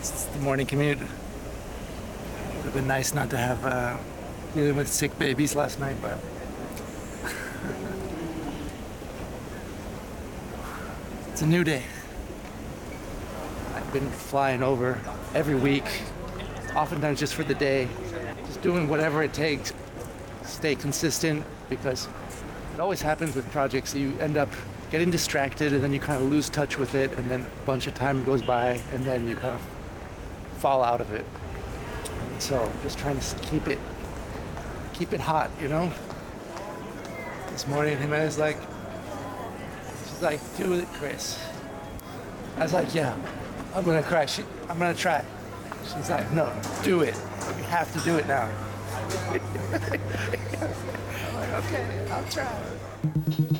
It's the morning commute. Would have been nice not to have dealing with sick babies last night, but it's a new day. I've been flying over every week, oftentimes just for the day, just doing whatever it takes, stay consistent, because it always happens with projects. You end up getting distracted and then you kind of lose touch with it, and then a bunch of time goes by and then you kind of fall out of it. So just trying to keep it hot, you know? This morning Jimenez she's like, do it, Chris. I was like, yeah, I'm gonna crash it. I'm gonna try. She's like, no, do it. You have to do it now. I'm like, okay, I'll try.